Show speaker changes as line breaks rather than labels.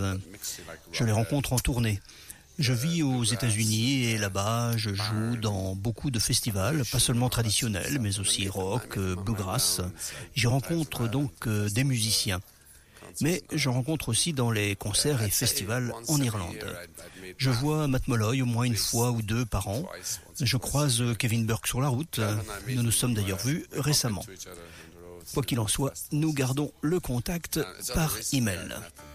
live. Je les rencontre en tournée. Je vis aux États-Unis et là-bas, je joue dans beaucoup de festivals, pas seulement traditionnels, mais aussi rock, bluegrass. J'y rencontre donc des musiciens. Mais je rencontre aussi dans les concerts et festivals en Irlande. Je vois Matt Molloy au moins une fois ou deux par an. Je croise Kevin Burke sur la route. Nous nous sommes d'ailleurs vus récemment. Quoi qu'il en soit, nous gardons le contact par email.